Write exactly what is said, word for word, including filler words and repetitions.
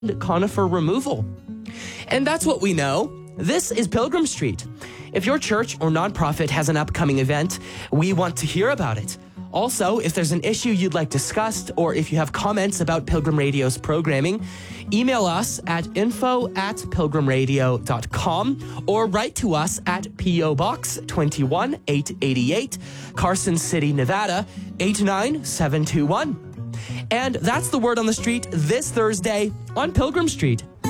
conifer removal. And that's what we know. This is Pilgrim Street. If your church or nonprofit has an upcoming event, we want to hear about it. Also, if there's an issue you'd like discussed, or if you have comments about Pilgrim Radio's programming, email us at info at pilgrimradio dot com or write to us at P O Box two one eight eight eight, Carson City, Nevada eight nine seven two one. And that's the word on the street this Thursday on Pilgrim Street.